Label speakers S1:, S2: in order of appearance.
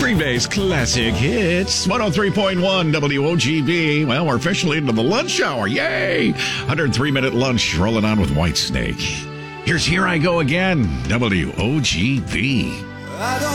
S1: Green Bay's classic hits, 103.1 WOGB. Well, we're officially into the lunch hour. Yay! 103-minute lunch rolling on with Whitesnake. Here's Here I Go Again, WOGB.